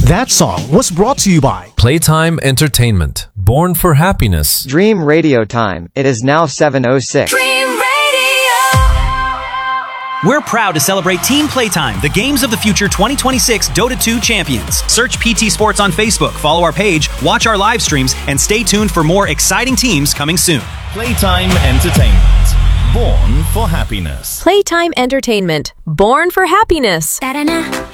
That song was brought to you by Playtime Entertainment. Born for happiness. Dream Radio time. It is now 7:06. Dream Radio. We're proud to celebrate Team Playtime, the Games of the Future 2026 Dota 2 champions. Search PT Sports on Facebook, follow our page, watch our live streams, and stay tuned for more exciting teams coming soon. Playtime Entertainment. Born for happiness. Playtime Entertainment. Born for happiness. Da-da-na.